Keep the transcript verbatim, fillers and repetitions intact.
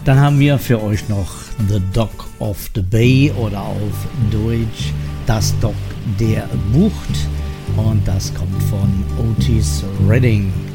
Dann haben wir für euch noch The Dock of the Bay oder auf Deutsch Das Dock der Bucht und das kommt von Otis Redding.